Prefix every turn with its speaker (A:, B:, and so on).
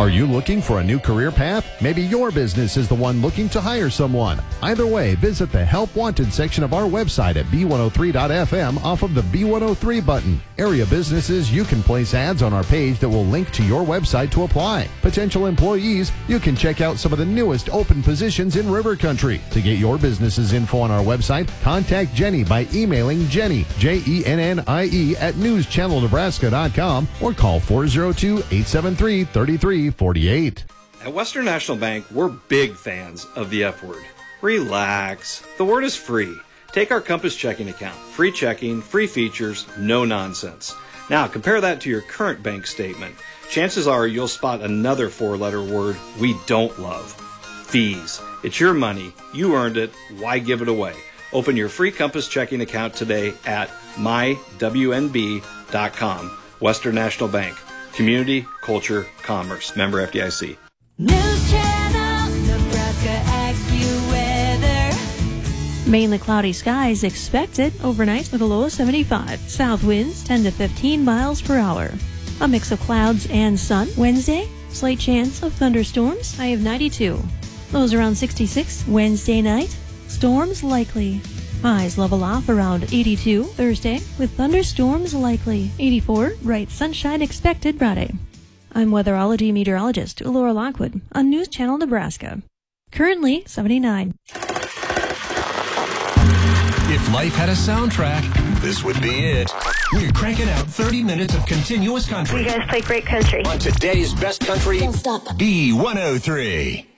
A: Are you looking for a new career path? Maybe your business is the one looking to hire someone. Either way, visit the Help Wanted section of our website at B103.FM off of the B103 button. Area businesses, you can place ads on our page that will link to your website to apply. Potential employees, you can check out some of the newest open positions in River Country. To get your business's info on our website, contact Jenny by emailing Jenny, Jennie, at newschannelnebraska.com or call 402-873-3348.
B: At Western National Bank, we're big fans of the F word. Relax. The word is free. Take our Compass checking account. Free checking, free features, no nonsense. Now, compare that to your current bank statement. Chances are you'll spot another four-letter word we don't love. Fees. It's your money. You earned it. Why give it away? Open your free Compass checking account today at mywnb.com. Western National Bank. Community, culture, commerce. Member FDIC.
C: News Channel, Nebraska AccuWeather.
D: Mainly cloudy skies expected overnight with a low of 75. South winds 10 to 15 miles per hour. A mix of clouds and sun. Wednesday, slight chance of thunderstorms. High of 92. Lows around 66. Wednesday night, storms likely. Highs level off around 82 Thursday with thunderstorms likely. 84, bright sunshine expected Friday. I'm weatherology meteorologist Laura Lockwood on News Channel Nebraska. Currently 79.
E: If life had a soundtrack, this would be it. We're cranking out 30 minutes of continuous country.
F: You guys play great country.
E: On today's best country,
F: Don't stop.
E: B103.